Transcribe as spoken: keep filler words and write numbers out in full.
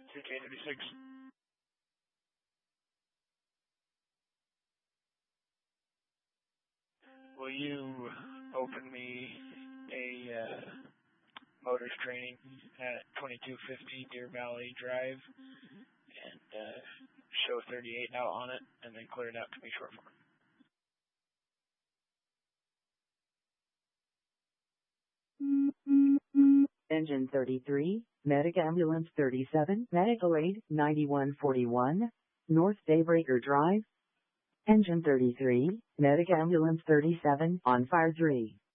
fifty-eight thirty-six. Will you open me a uh, motors training at twenty-two fifty Deer Valley Drive and uh, show thirty-eight out on it, and then clear it out to me short form? Engine thirty-three, Medic Ambulance thirty-seven, Medical Aid ninety-one forty-one, North Daybreaker Drive. Engine thirty-three, Medic Ambulance thirty-seven, on fire three.